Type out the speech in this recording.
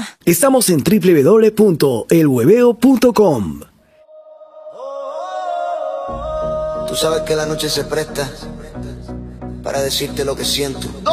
Estamos en www.elhueveo.com. Tú sabes que la noche se presta para decirte lo que siento.